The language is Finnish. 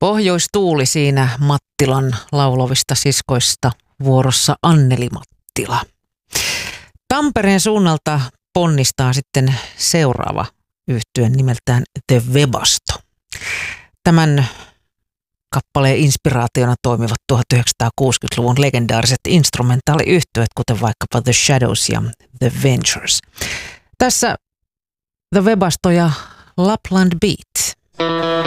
Pohjoistuuli siinä Mattilan laulavista siskoista, vuorossa Anneli Mattila. Tampereen suunnalta ponnistaa sitten seuraava yhtye nimeltään The Webasto. Tämän kappaleen inspiraationa toimivat 1960-luvun legendaariset instrumentaaliyhtyeet, kuten vaikkapa The Shadows ja The Ventures. Tässä The Webasto ja Lapland Beat.